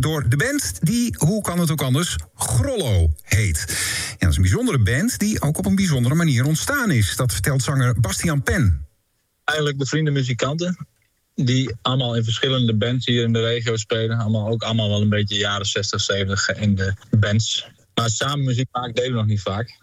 door de band die, hoe kan het ook anders, Grollo heet. Ja, dat is een bijzondere band die ook op een bijzondere manier ontstaan is. Dat vertelt zanger Bastiaan Pen. Eigenlijk bevriende muzikanten die allemaal in verschillende bands hier in de regio spelen. Allemaal wel een beetje jaren 60, 70 in de bands. Maar samen muziek maken deden we nog niet vaak.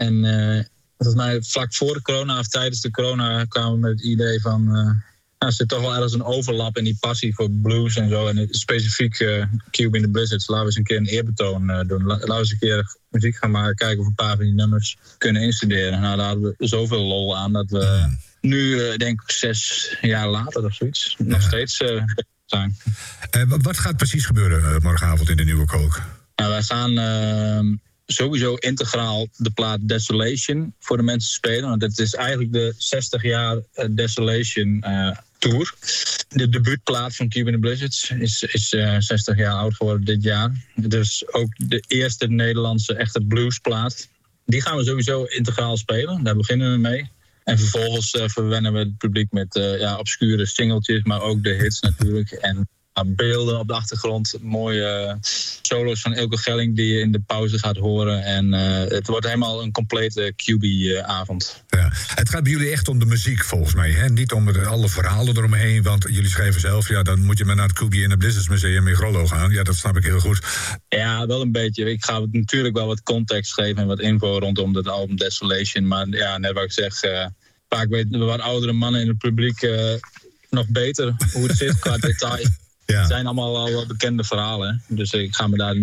En volgens mij vlak voor de corona of tijdens de corona kwamen we met het idee van... er zit toch wel ergens een overlap in die passie voor blues en zo. En specifiek Cube in the Blizzards. Laten we eens een keer een eerbetoon doen. Laten we eens een keer muziek gaan maken. Kijken of we een paar van die nummers kunnen instuderen. Nou, daar hadden we zoveel lol aan dat we nu, denk ik 6 jaar later of zoiets, nog steeds zijn. Wat gaat precies gebeuren morgenavond in de Nieuwe Kolk? Nou, wij gaan... sowieso integraal de plaat Desolation voor de mensen spelen. Want het is eigenlijk de 60 jaar Desolation tour. De debuutplaat van Cube in the Blizzards is 60 jaar oud geworden dit jaar. Dus ook de eerste Nederlandse echte bluesplaat. Die gaan we sowieso integraal spelen. Daar beginnen we mee. En vervolgens verwennen we het publiek met obscure singeltjes, maar ook de hits natuurlijk. En beelden op de achtergrond, mooie solo's van Ilko Gelling die je in de pauze gaat horen. En het wordt helemaal een complete QB-avond. Ja, het gaat bij jullie echt om de muziek volgens mij, hè? Niet om alle verhalen eromheen, want jullie schrijven zelf, dan moet je maar naar het QB in the Blizzards Museum in Grollo gaan. Ja, dat snap ik heel goed. Ja, wel een beetje. Ik ga natuurlijk wel wat context geven en wat info rondom het album Desolation. Maar ja, net wat ik zeg, vaak weten de wat oudere mannen in het publiek nog beter hoe het zit qua detail. Ja. Het zijn allemaal al bekende verhalen. Dus ik ga me daar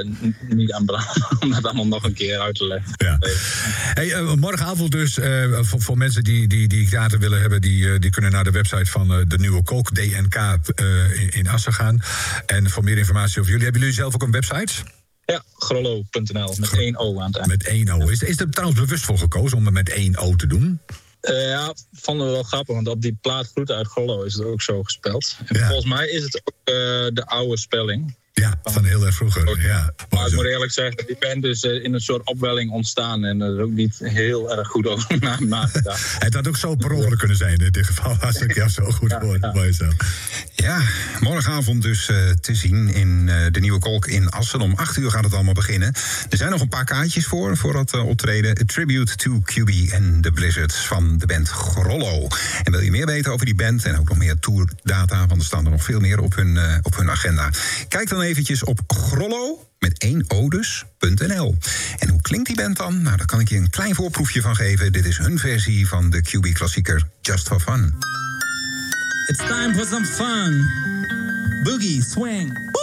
niet aan branden om dat allemaal nog een keer uit te leggen. Ja. Hey, morgenavond dus, voor mensen die theater willen hebben... die kunnen naar de website van de Nieuwe Kolk, DNK, in Assen gaan. En voor meer informatie over jullie... Hebben jullie zelf ook een website? Ja, grollo.nl, met 1 O aan het eind. Met 1 O. Is er trouwens bewust voor gekozen om het met 1 O te doen? Ja, vonden we wel grappig, want op die plaat Groeten uit Grollo is het ook zo gespeld. En volgens mij is het ook de oude spelling. Ja, van heel erg vroeger. Ja. Maar ik moet eerlijk zeggen, die band is in een soort opwelling ontstaan. En er is ook niet heel erg goed over nagedacht. Het had ook zo per ongeluk kunnen zijn in dit geval. Als ik jou zo goed hoor. Ja, morgenavond dus te zien in de Nieuwe Kolk in Assen. Om 8 uur gaat het allemaal beginnen. Er zijn nog een paar kaartjes voor dat optreden. A Tribute to QB and the Blizzards van de band Grollo. En wil je meer weten over die band en ook nog meer tourdata... want er staan er nog veel meer op hun agenda. Kijk dan eventjes op Grollo, met 1 O dus.nl. En hoe klinkt die band dan? Nou, daar kan ik je een klein voorproefje van geven. Dit is hun versie van de QB-klassieker Just for Fun. It's time for some fun. Boogie, swing.